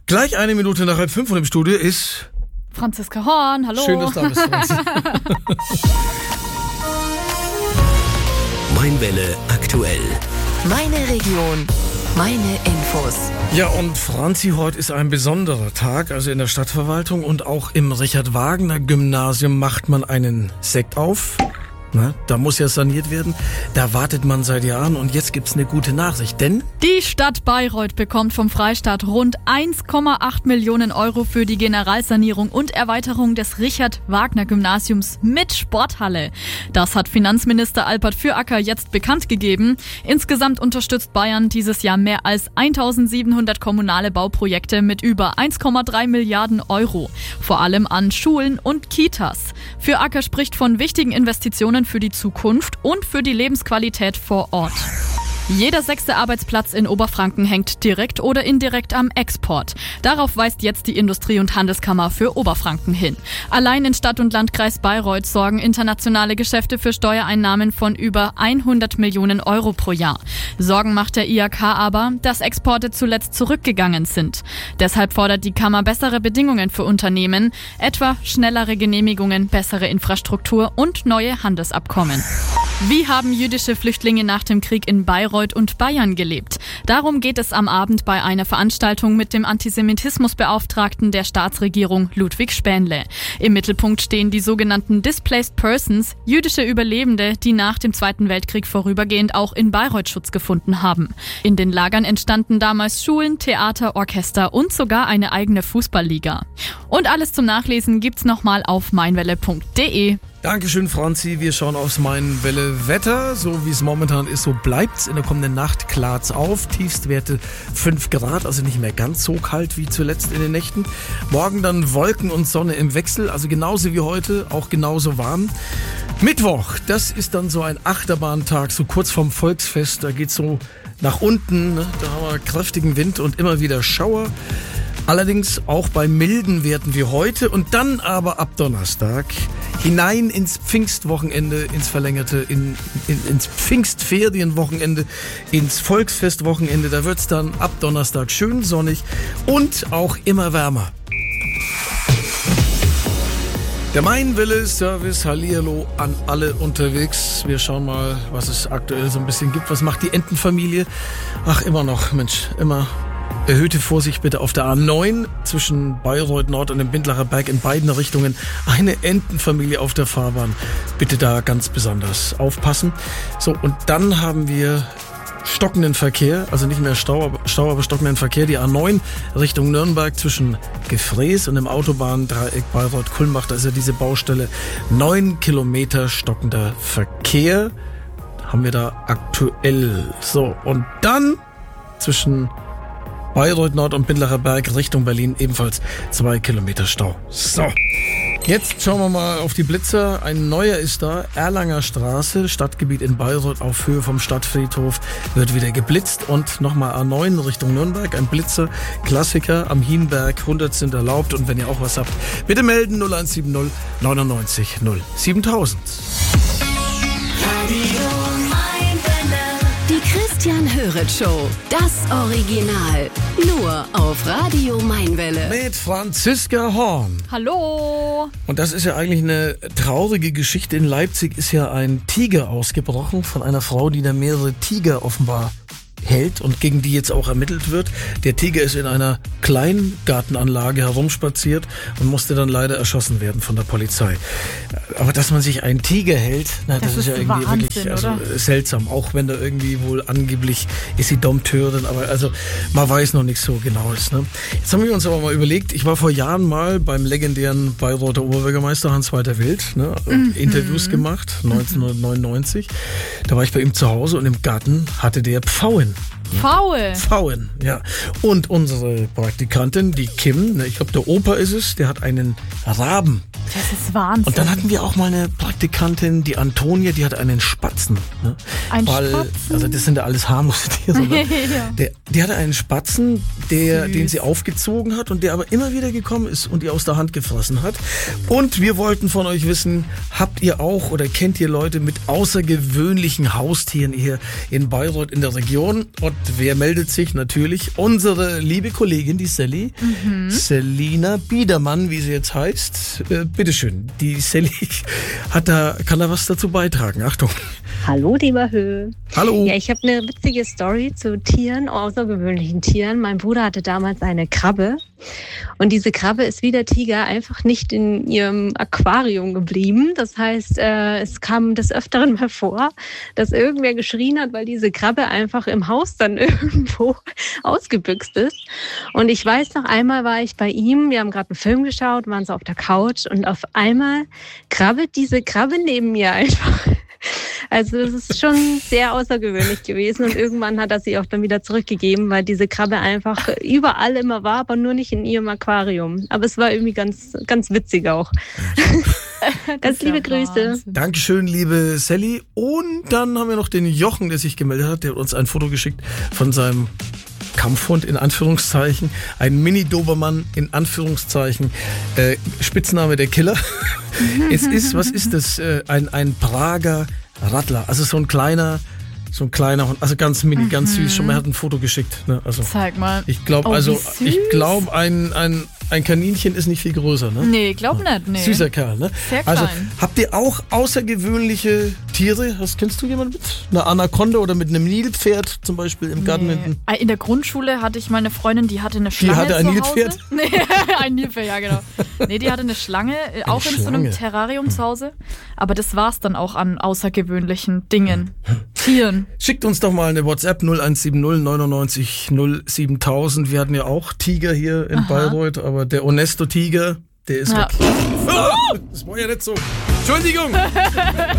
Gleich 1 Minute nach 4:30 und im Studio ist Franziska Horn, hallo. Schön, dass du da bist, Franzi. Mainwelle aktuell. Meine Region, meine Infos. Ja, und Franzi, heute ist ein besonderer Tag, also in der Stadtverwaltung und auch im Richard-Wagner-Gymnasium macht man einen Sekt auf. Na, da muss ja saniert werden. Da wartet man seit Jahren und jetzt gibt's eine gute Nachricht, denn die Stadt Bayreuth bekommt vom Freistaat rund 1,8 Millionen Euro für die Generalsanierung und Erweiterung des Richard-Wagner-Gymnasiums mit Sporthalle. Das hat Finanzminister Alpert Füracker jetzt bekannt gegeben. Insgesamt unterstützt Bayern dieses Jahr mehr als 1700 kommunale Bauprojekte mit über 1,3 Milliarden Euro. Vor allem an Schulen und Kitas. Füracker spricht von wichtigen Investitionen für die Zukunft und für die Lebensqualität vor Ort. Jeder 6. Arbeitsplatz in Oberfranken hängt direkt oder indirekt am Export. Darauf weist jetzt die Industrie- und Handelskammer für Oberfranken hin. Allein in Stadt und Landkreis Bayreuth sorgen internationale Geschäfte für Steuereinnahmen von über 100 Millionen Euro pro Jahr. Sorgen macht der IHK aber, dass Exporte zuletzt zurückgegangen sind. Deshalb fordert die Kammer bessere Bedingungen für Unternehmen, etwa schnellere Genehmigungen, bessere Infrastruktur und neue Handelsabkommen. Wie haben jüdische Flüchtlinge nach dem Krieg in Bayreuth und Bayern gelebt? Darum geht es am Abend bei einer Veranstaltung mit dem Antisemitismusbeauftragten der Staatsregierung Ludwig Spähnle. Im Mittelpunkt stehen die sogenannten Displaced Persons, jüdische Überlebende, die nach dem Zweiten Weltkrieg vorübergehend auch in Bayreuth Schutz gefunden haben. In den Lagern entstanden damals Schulen, Theater, Orchester und sogar eine eigene Fußballliga. Und alles zum Nachlesen gibt's nochmal auf mainwelle.de. Dankeschön, Franzi. Wir schauen aufs Mainwelle-Wetter. So wie es momentan ist, so bleibt's. In der kommenden Nacht klart's auf. Tiefstwerte 5 Grad, also nicht mehr ganz so kalt wie zuletzt in den Nächten. Morgen dann Wolken und Sonne im Wechsel, also genauso wie heute, auch genauso warm. Mittwoch, das ist dann so ein Achterbahntag, so kurz vorm Volksfest. Da geht's so nach unten, ne? Da haben wir kräftigen Wind und immer wieder Schauer. Allerdings auch bei milden Werten wie heute und dann aber ab Donnerstag hinein ins Pfingstwochenende, ins verlängerte, ins Pfingstferienwochenende, ins Volksfestwochenende. Da wird's dann ab Donnerstag schön sonnig und auch immer wärmer. Der Mainwelle-Service, hallihallo an alle unterwegs. Wir schauen mal, was es aktuell so ein bisschen gibt. Was macht die Entenfamilie? Ach, immer noch, Mensch, immer. Erhöhte Vorsicht bitte auf der A9 zwischen Bayreuth Nord und dem Bindlacher Berg in beiden Richtungen. Eine Entenfamilie auf der Fahrbahn. Bitte da ganz besonders aufpassen. So, und dann haben wir stockenden Verkehr, also nicht mehr Stau, aber stockenden Verkehr. Die A9 Richtung Nürnberg zwischen Gefrees und dem Autobahndreieck Bayreuth-Kulmbach. Da ist ja diese Baustelle. 9 Kilometer stockender Verkehr haben wir da aktuell. So, und dann zwischen Bayreuth Nord und Bindlacher Berg Richtung Berlin ebenfalls 2 Kilometer Stau. So, jetzt schauen wir mal auf die Blitzer. Ein neuer ist da. Erlanger Straße, Stadtgebiet in Bayreuth auf Höhe vom Stadtfriedhof wird wieder geblitzt. Und nochmal A9 Richtung Nürnberg. Ein Blitzer, Klassiker am Hienberg. 100 sind erlaubt. Und wenn ihr auch was habt, bitte melden 0170 99 0 7000. Christian Höret Show, das Original, nur auf Radio Mainwelle. Mit Franziska Horn. Hallo. Und das ist ja eigentlich eine traurige Geschichte. In Leipzig ist ja ein Tiger ausgebrochen von einer Frau, die da mehrere Tiger offenbar hält und gegen die jetzt auch ermittelt wird. Der Tiger ist in einer Kleingartenanlage herumspaziert und musste dann leider erschossen werden von der Polizei. Aber dass man sich einen Tiger hält, das ist ja irgendwie Wahnsinn, wirklich seltsam. Auch wenn da irgendwie wohl angeblich ist sie Dompteurin, aber also man weiß noch nicht so genau. Ne? Jetzt haben wir uns aber mal überlegt, ich war vor Jahren mal beim legendären Bayreuther Oberbürgermeister Hans-Walter Wild, Interviews gemacht, 1999. Da war ich bei ihm zu Hause und im Garten hatte der Pfauen. Pfauen, ja. Und unsere Praktikantin, die Kim, ich glaube der Opa ist es, der hat einen Raben. Das ist Wahnsinn. Und dann hatten wir auch mal eine Praktikantin, die Antonia, die hat einen Spatzen. Ne? Spatzen? Also das sind ja alles harmlose Tiere. Ne? Ja. Die hatte einen Spatzen, den sie aufgezogen hat und der aber immer wieder gekommen ist und ihr aus der Hand gefressen hat. Und wir wollten von euch wissen, habt ihr auch oder kennt ihr Leute mit außergewöhnlichen Haustieren hier in Bayreuth in der Region? Und wer meldet sich? Natürlich unsere liebe Kollegin, die Sally. Selina Biedermann, wie sie jetzt heißt. Bitteschön, die Sally kann da was dazu beitragen. Achtung. Hallo, lieber Höh. Hallo. Ja, ich habe eine witzige Story zu Tieren, außergewöhnlichen Tieren. Mein Bruder hatte damals eine Krabbe. Und diese Krabbe ist wie der Tiger einfach nicht in ihrem Aquarium geblieben. Das heißt, es kam des Öfteren mal vor, dass irgendwer geschrien hat, weil diese Krabbe einfach im Haus dann irgendwo ausgebüxt ist. Und ich weiß noch, einmal war ich bei ihm, wir haben gerade einen Film geschaut, waren so auf der Couch und auf einmal krabbelt diese Krabbe neben mir einfach. Also es ist schon sehr außergewöhnlich gewesen und irgendwann hat er sie auch dann wieder zurückgegeben, weil diese Krabbe einfach überall immer war, aber nur nicht in ihrem Aquarium. Aber es war irgendwie ganz, ganz witzig auch. Ganz liebe Grüße. Dankeschön, liebe Sally. Und dann haben wir noch den Jochen, der sich gemeldet hat. Der hat uns ein Foto geschickt von seinem Kampfhund in Anführungszeichen, ein Mini-Dobermann in Anführungszeichen, Spitzname der Killer. Es ist, was ist das? Ein Prager Radler, also so ein kleiner Hund, also ganz mini, ganz süß. Schon mal hat ein Foto geschickt. Ne? Also, zeig mal. Ich glaube, ein Kaninchen ist nicht viel größer, ne? Nee, glaub nicht, nee. Süßer Kerl, ne? Sehr klein. Also, habt ihr auch außergewöhnliche Tiere? Kennst du jemanden mit? Eine Anaconda oder mit einem Nilpferd zum Beispiel im Garten hinten? In der Grundschule hatte ich mal eine Freundin, die hatte eine Schlange. Die hatte ein zu Nilpferd? Hause. Nee, ein Nilpferd, ja genau. Nee, die hatte eine Schlange, auch in so einem Terrarium zu Hause. Aber das war's dann auch an außergewöhnlichen Dingen. Tieren. Schickt uns doch mal eine WhatsApp 0170 99 07000. Wir hatten ja auch Tiger hier in Bayreuth, aber der Onesto-Tiger, der ist weg. Das war ja nicht so. Entschuldigung.